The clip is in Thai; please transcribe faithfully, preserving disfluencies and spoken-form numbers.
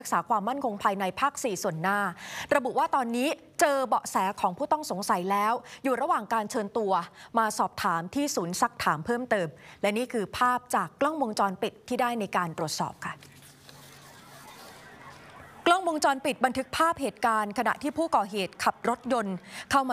รักษาความมั่นคงภายในภาคสี่ส่วนหน้าระบุว่าตอนนี้เจอเบาะแสของผู้ต้องสงสัยแล้วอยู่ระหว่างการเชิญตัวมาสอบถามที่ศูนย์ซักถามเพิ่มเติมและนี่คือภาพจากกล้องวงจรปิดที่ได้ในการตรวจสอบค่ะกล้องวงจรปิดบันทึกภาพเหตุการณ์ขณะที่ผู้ก่อเหตุขับรถยนต์เข้ามา